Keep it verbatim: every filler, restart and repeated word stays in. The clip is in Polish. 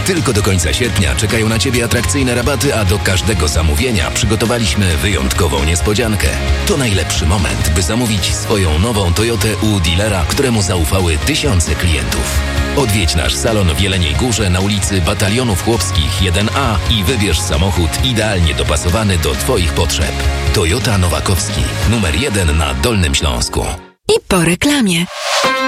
Tylko do końca sierpnia czekają na Ciebie atrakcyjne rabaty, a do każdego zamówienia przygotowaliśmy wyjątkową niespodziankę. To najlepszy moment, by zamówić swoją nową Toyotę u dealera, któremu zaufały tysiące klientów. Odwiedź nasz salon w Jeleniej Górze na ulicy Batalionów Chłopskich jeden A i wybierz samochód idealnie dopasowany do Twoich potrzeb. Toyota Nowakowski, numer jeden na Dolnym Śląsku. I po reklamie.